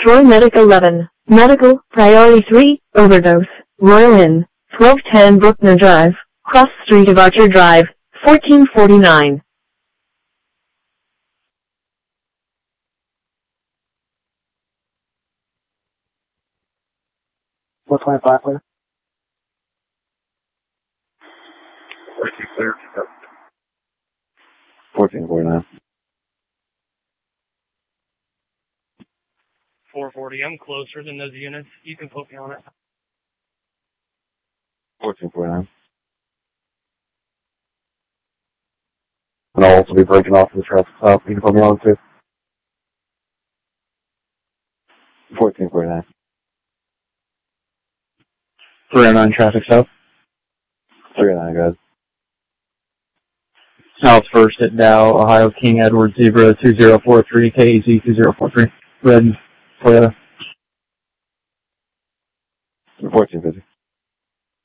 Troy Medic 11, Medical, Priority 3, Overdose, Royal Inn, 1210 Bruckner Drive, Cross Street of Archer Drive, 1449. What's my flat clear? 1449. 440, I'm closer than those units. You can put me on it. 1449. And I'll also be breaking off the traffic stop. You can put me on too. 1449. 309 traffic stop. 309, guys. South First at Dow, Ohio King Edward Zebra 2043, KEZ 2043. Red Toyota. 1450.